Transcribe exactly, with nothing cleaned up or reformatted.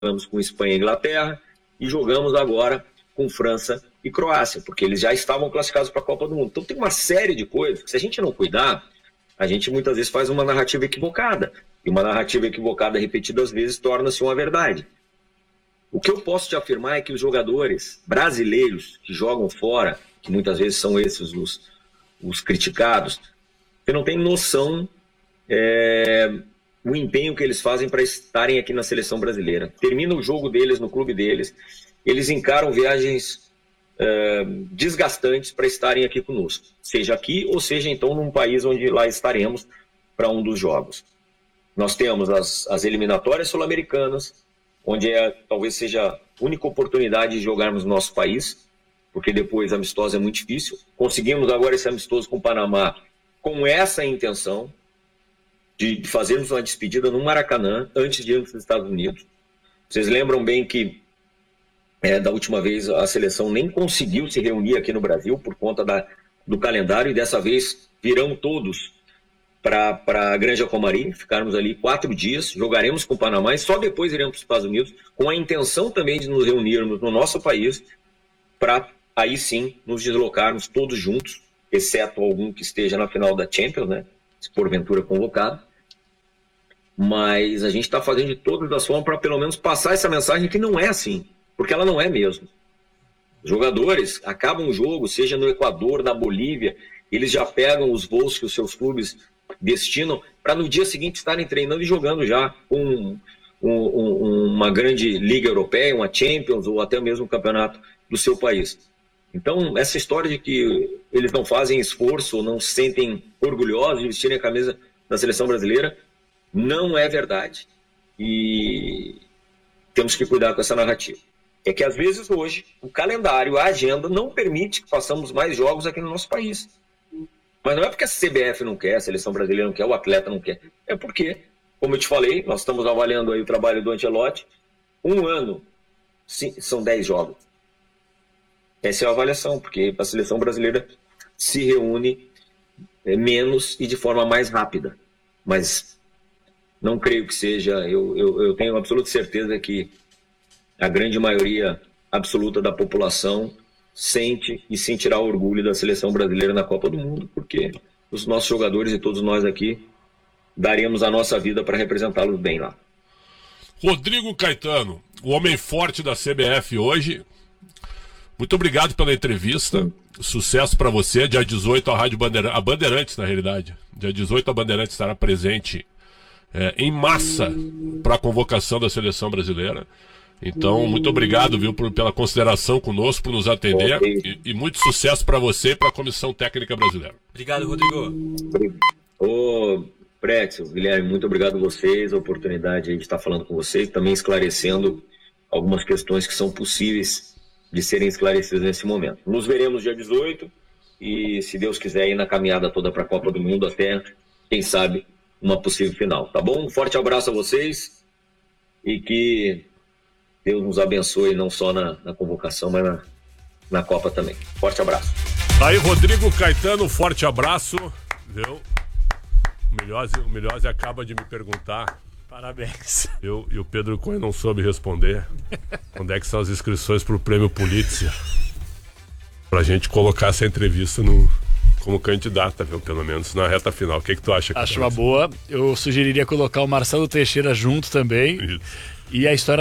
jogamos com Espanha e Inglaterra e jogamos agora com França e Croácia, porque eles já estavam classificados para a Copa do Mundo. Então tem uma série de coisas que, se a gente não cuidar, a gente muitas vezes faz uma narrativa equivocada. E uma narrativa equivocada repetidas vezes torna-se uma verdade. O que eu posso te afirmar é que os jogadores brasileiros que jogam fora, que muitas vezes são esses os, os criticados, você não tem noção é, o empenho que eles fazem para estarem aqui na seleção brasileira. Termina o jogo deles no clube deles, eles encaram viagens é, desgastantes para estarem aqui conosco, seja aqui ou seja então num país onde lá estaremos para um dos jogos. Nós temos as, as eliminatórias sul-americanas, onde é, talvez seja a única oportunidade de jogarmos no nosso país, porque depois amistoso é muito difícil. Conseguimos agora esse amistoso com o Panamá com essa intenção de fazermos uma despedida no Maracanã antes de irmos para os Estados Unidos. Vocês lembram bem que é, da última vez a seleção nem conseguiu se reunir aqui no Brasil por conta da, do calendário, e dessa vez virão todos para a Granja Comari, ficarmos ali quatro dias, jogaremos com o Panamá e só depois iremos para os Estados Unidos, com a intenção também de nos reunirmos no nosso país, para aí sim nos deslocarmos todos juntos, exceto algum que esteja na final da Champions, né, se porventura convocado. Mas a gente está fazendo de todas as formas para pelo menos passar essa mensagem que não é assim, porque ela não é mesmo. Os jogadores acabam o jogo, seja no Equador, na Bolívia, eles já pegam os voos que os seus clubes destinam para no dia seguinte estarem treinando e jogando já com um, um, uma grande liga europeia, uma Champions ou até mesmo um campeonato do seu país. Então, essa história de que eles não fazem esforço ou não se sentem orgulhosos de vestirem a camisa da seleção brasileira não é verdade. E temos que cuidar com essa narrativa. É que às vezes hoje o calendário, a agenda não permite que façamos mais jogos aqui no nosso país. Mas não é porque a C B F não quer, a seleção brasileira não quer, o atleta não quer. É porque, como eu te falei, nós estamos avaliando aí o trabalho do Ancelotti. Um ano sim, são dez jogos. Essa é a avaliação, porque a seleção brasileira se reúne é, menos e de forma mais rápida. Mas não creio que seja, eu, eu, eu tenho absoluta certeza que a grande maioria absoluta da população sente e sentirá orgulho da seleção brasileira na Copa do Mundo, porque os nossos jogadores e todos nós aqui daremos a nossa vida para representá-los bem lá. Rodrigo Caetano, o homem forte da C B F hoje, muito obrigado pela entrevista, sucesso para você. Dia dezoito a Rádio Bandeirantes, a Bandeirantes na realidade, dia dezoito a Bandeirantes estará presente é, em massa para a convocação da seleção brasileira. Então, muito obrigado, viu, por, pela consideração conosco, por nos atender. Okay. E, e muito sucesso para você e para a Comissão Técnica Brasileira. Obrigado, Rodrigo. Ô, Pretzel, Guilherme, muito obrigado a vocês, a oportunidade de estar falando com vocês, também esclarecendo algumas questões que são possíveis de serem esclarecidas nesse momento. Nos veremos dia dezoito e, se Deus quiser, ir na caminhada toda para a Copa do Mundo até, quem sabe, uma possível final. Tá bom? Um forte abraço a vocês e que Deus nos abençoe não só na, na convocação, mas na, na Copa também. Forte abraço. Aí, Rodrigo Caetano, forte abraço. Viu? O Milhose, o Milhose acaba de me perguntar. Parabéns. Eu e o Pedro Cunha não soube responder. Onde é que são as inscrições para o Prêmio Pulitzer? Pra gente colocar essa entrevista no, como candidata, viu? Pelo menos na reta final. O que, que tu acha? Acho uma boa. Eu sugeriria colocar o Marcelo Teixeira junto também. Isso. E a história